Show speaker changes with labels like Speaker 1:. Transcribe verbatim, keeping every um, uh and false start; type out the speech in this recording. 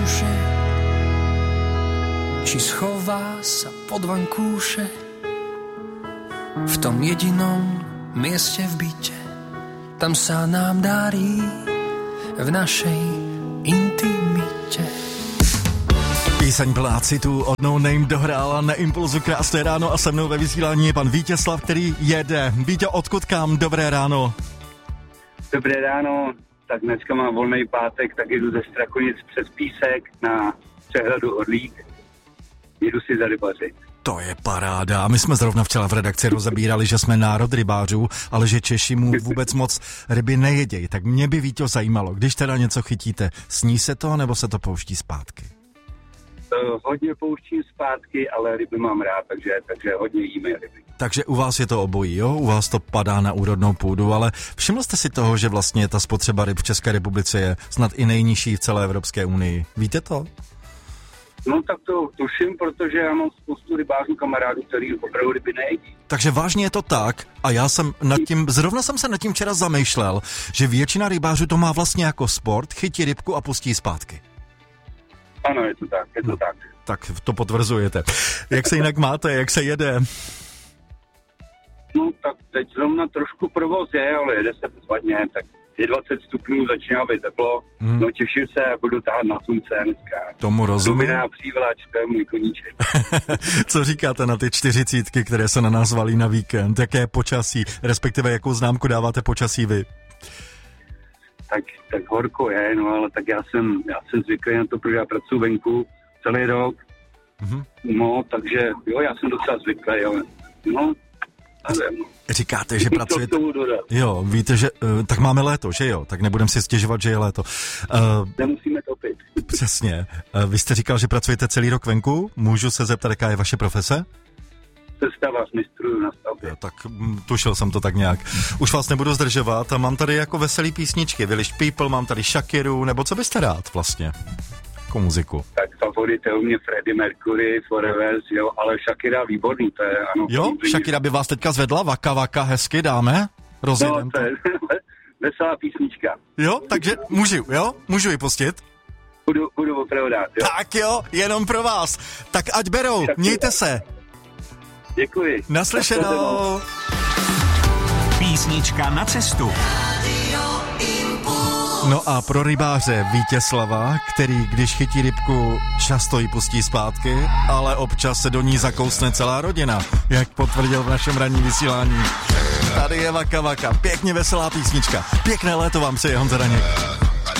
Speaker 1: súše, či schová sa pod vankúše v tom jedinom mieste v byte. Tam sa nám darí v našej intimitě.
Speaker 2: Píseň plná citů od No Name dohrála na Impulzu. Krásné ráno a se mnou ve vysílání je pan Vítězslav, který jede. Vítě, odkud kam? Dobré ráno.
Speaker 3: Dobré ráno, tak dneska mám volný pátek, tak jdu ze Strakonic přes Písek na přehradu Orlík. Jedu si za rybaři.
Speaker 2: To je paráda. My jsme zrovna včera v redakci rozebírali, že jsme národ rybářů, ale že Češi mu vůbec moc ryby nejedějí. Tak mě by, Víťo, zajímalo, když teda něco chytíte, sní se to, nebo se to pouští zpátky?
Speaker 3: Uh, hodně pouštím zpátky, ale ryby mám rád, takže, takže hodně jíme ryby.
Speaker 2: Takže u vás je to obojí, jo? U vás to padá na úrodnou půdu, ale všiml jste si toho, že vlastně ta spotřeba ryb v České republice je snad i nejnižší v celé Evropské unii? Víte to?
Speaker 3: No tak to tuším, protože já mám spoustu rybářů kamarádů, který opravdu ryby nejedí.
Speaker 2: Takže vážně je to tak a já jsem nad tím, zrovna jsem se nad tím včera zamýšlel, že většina rybářů to má vlastně jako sport, chytí rybku a pustí zpátky.
Speaker 3: Ano, je to tak, je to no, tak.
Speaker 2: Tak to potvrzujete. Jak se jinak máte, jak se jede?
Speaker 3: No tak teď zrovna trošku provoz je, ale jede se bezvadně, tak je dvacet stupňů, začíná být teplo, hmm. no těším se, budu tahat na slunce dneska.
Speaker 2: Tomu rozumím.
Speaker 3: Luminá přívlač, to je můj koníček.
Speaker 2: Co říkáte na ty čtyřicítky, které se na nás valí na víkend? Jaké počasí, respektive jakou známku dáváte počasí vy?
Speaker 3: Tak, tak horko je, no ale tak já jsem, já jsem zvyklý na to, protože já pracuji venku celý rok, mm-hmm. no takže jo, já jsem docela zvyklý, jo, no.
Speaker 2: Říkáte, že pracujete... Jo, víte, že... Uh, tak máme léto, že jo? Tak nebudem si stěžovat, že je léto. Uh,
Speaker 3: Nemusíme topit.
Speaker 2: Přesně. Uh, vy jste říkal, že pracujete celý rok venku? Můžu se zeptat, jaká je vaše profese?
Speaker 3: Sestavař, mistruju na stavbě.
Speaker 2: Jo, tak m, tušil jsem to tak nějak. Už vás nebudu zdržovat a mám tady jako veselý písničky. Village People, mám tady Shakiru, nebo co byste rád vlastně? Jako muziku.
Speaker 3: Tak favorit je u mě Freddie Mercury, Forever, jo, ale Shakira výborný, to je, ano.
Speaker 2: Jo, Shakira by vás teďka zvedla, vaka, vaka, hezky, dáme? Rozjedem
Speaker 3: no, to je veselá písnička.
Speaker 2: Jo, takže můžu, jo? Můžu ji pustit?
Speaker 3: Budu, budu opravdu dát, jo.
Speaker 2: Tak jo, jenom pro vás. Tak ať berou, Shakira. Mějte se.
Speaker 3: Děkuji.
Speaker 2: Naslyšenou.
Speaker 4: Písnička na cestu.
Speaker 2: No a pro rybáře Vítězslava, který když chytí rybku, často ji pustí zpátky, ale občas se do ní zakousne celá rodina, jak potvrdil v našem ranním vysílání. Tady je Vaka Vaka, pěkně veselá písnička. Pěkné léto vám přeje Honza Daněk.